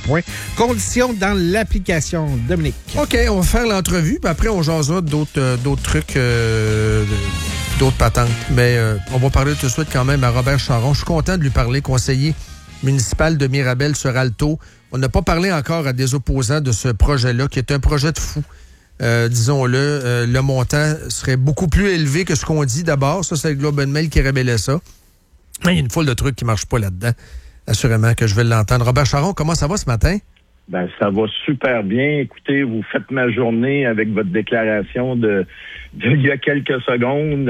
point. Conditions dans l'application. Dominique. OK, on va faire l'entrevue, puis après, on jasera d'autres trucs, d'autres patentes. Mais on va parler tout de suite quand même à Robert Charron. Je suis content de lui parler, conseiller municipal de Mirabel sur Alto. On n'a pas parlé encore à des opposants de ce projet-là, qui est un projet de fou. Disons-le, le montant serait beaucoup plus élevé que ce qu'on dit d'abord. Ça, c'est le Globe and Mail qui révélait ça. Mais il y a une foule de trucs qui ne marchent pas là-dedans. Assurément que je vais l'entendre. Robert Charron, comment ça va ce matin? Ben, ça va super bien. Écoutez, vous faites ma journée avec votre déclaration de il y a quelques secondes.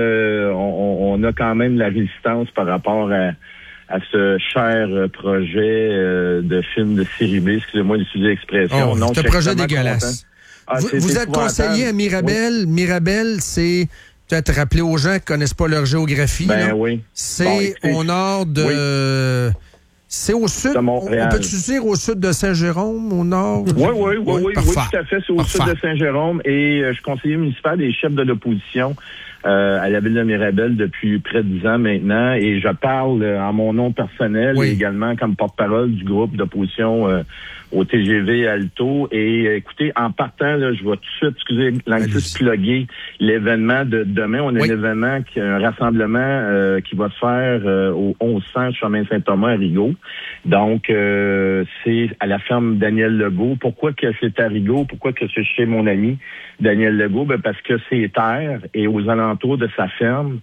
On a quand même la résistance par rapport à ce cher projet de film de série B. Excusez-moi d'utiliser l'expression. Oh, c'est un projet dégueulasse. Vous êtes conseiller à Mirabel. Oui. Mirabel, c'est... Peut-être rappeler aux gens qui ne connaissent pas leur géographie. Ben oui. C'est au nord de... Oui. C'est au sud. On peut-tu dire au sud de Saint-Jérôme, au nord? Oui, tout à fait. C'est au sud de Saint-Jérôme. Et je suis conseiller municipal des chefs de l'opposition à la ville de Mirabel depuis près de 10 ans maintenant. Et je parle en mon nom personnel et également comme porte-parole du groupe d'opposition au TGV Alto. Et écoutez, en partant, là, je vais tout de suite, excusez l'anglicisme, plugger l'événement de demain. On a un événement, un rassemblement qui va se faire au 1100 chemin Saint-Thomas à Rigaud. Donc, c'est à la ferme Daniel Legault. Pourquoi que c'est à Rigaud? Pourquoi que c'est chez mon ami Daniel Legault? Ben, parce que c'est terre et aux alentours de sa ferme,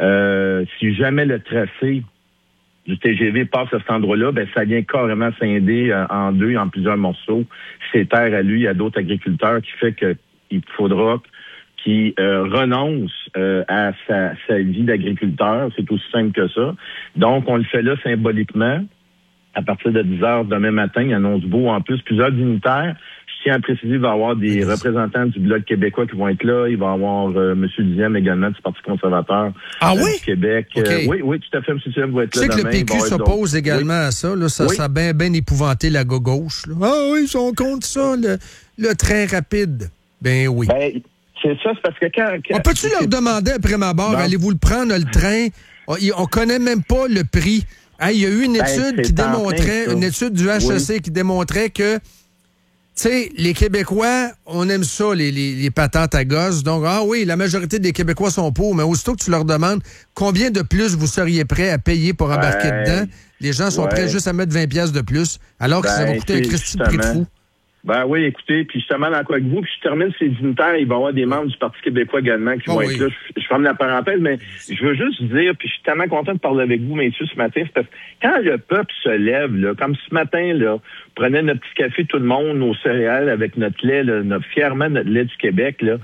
si jamais le tracé du TGV passe à cet endroit-là, ben ça vient carrément scinder en deux, en plusieurs morceaux. C'est terre à lui, à d'autres agriculteurs, qui fait qu'il faudra qu'il renonce à sa vie d'agriculteur. C'est aussi simple que ça. Donc, on le fait là symboliquement. À partir de 10 heures demain matin, il annonce beau en plus plusieurs dignitaires. Je tiens à préciser, il va y avoir des représentants du Bloc québécois qui vont être là. Il va y avoir M. Diem également du Parti conservateur du Québec. Okay. Oui, tout à fait. M. Diem va être là demain. Tu sais que le PQ s'oppose également à ça. Là, ça a bien épouvanté la gauche. Là. Ah oui, ils sont contre ça, le train rapide. Ben oui. Ben, c'est ça, c'est parce que quand peux-tu leur demander après ma barre, allez-vous le prendre, le train? On connaît même pas le prix. Il y a eu une étude qui démontrait, une étude du HEC qui démontrait que tu sais, les Québécois, on aime ça, les patentes à gosses. Donc, la majorité des Québécois sont pauvres, mais aussitôt que tu leur demandes combien de plus vous seriez prêt à payer pour embarquer dedans, les gens sont prêts juste à mettre 20$ de plus, alors que ça va coûter un Christy de prix de fou. Ben oui, écoutez, puis justement, dans quoi avec vous, puis je termine ces dignitaires, il va y avoir des membres du Parti québécois également qui vont être là. Je ferme la parenthèse, mais je veux juste dire, puis je suis tellement content de parler avec vous, messieurs, ce matin, c'est parce que quand le peuple se lève, là, comme ce matin, là, prenait notre petit café, tout le monde, nos céréales avec notre lait, là, fièrement notre lait du Québec, là,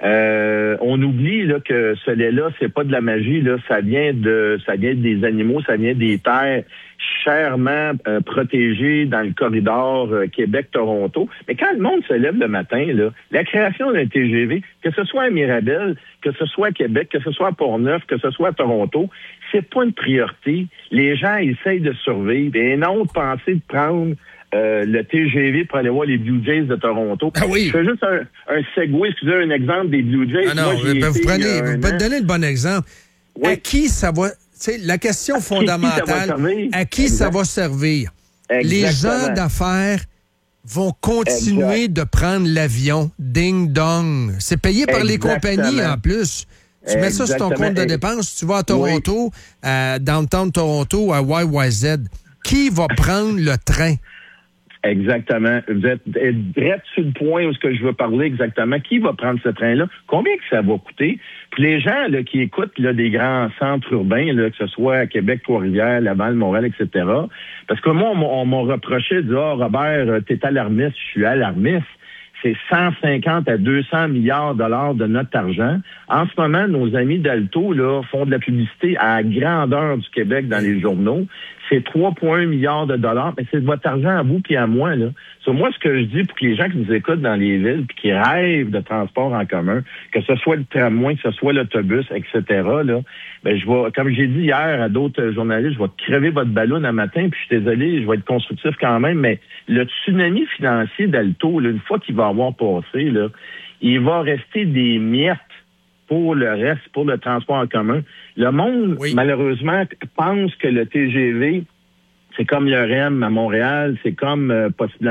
on oublie là, que ce lait-là, c'est pas de la magie, là, ça vient des animaux, ça vient des terres chèrement protégées dans le corridor Québec-Toronto. Mais quand le monde se lève le matin, là, la création d'un TGV, que ce soit à Mirabel, que ce soit à Québec, que ce soit à Port-Neuf, que ce soit à Toronto, c'est pas une priorité. Les gens essayent de survivre et non de penser de prendre le TGV pour aller voir les Blue Jays de Toronto. Ah oui. Je fais juste un segue, excusez, un exemple des Blue Jays. Ah non, vous pouvez donner le bon exemple. Oui. À qui ça va... la question fondamentale, à qui ça va servir? Exactement. Les gens d'affaires vont continuer de prendre l'avion. Ding dong. C'est payé par les compagnies en plus. Tu mets ça sur ton compte de dépenses, tu vas à Toronto, à Downtown Toronto, à YYZ. Qui va prendre le train? Exactement. Vous êtes direct sur le point où ce que je veux parler exactement. Qui va prendre ce train-là? Combien que ça va coûter? Puis les gens là, qui écoutent là, des grands centres urbains, là, que ce soit à Québec, Trois-Rivières, Laval, Montréal, etc. Parce que moi, on m'a reproché de dire Robert, t'es alarmiste. Je suis alarmiste. C'est 150 à 200 milliards $ de notre argent. En ce moment, nos amis d'Alto là, font de la publicité à la grandeur du Québec dans les journaux. C'est 3,1 milliards $, mais c'est de votre argent à vous puis à moi. Là. Sur moi, ce que je dis pour que les gens qui nous écoutent dans les villes puis qui rêvent de transport en commun, que ce soit le tramway, que ce soit l'autobus, etc., là, ben je vais, comme j'ai dit hier à d'autres journalistes, je vais crever votre ballon un matin, puis je suis désolé, je vais être constructif quand même, mais le tsunami financier d'Alto, là, une fois qu'il va avoir passé, là, il va rester des miettes pour le reste, pour le transport en commun. Le monde, malheureusement, pense que le TGV, c'est comme le REM à Montréal, c'est comme possiblement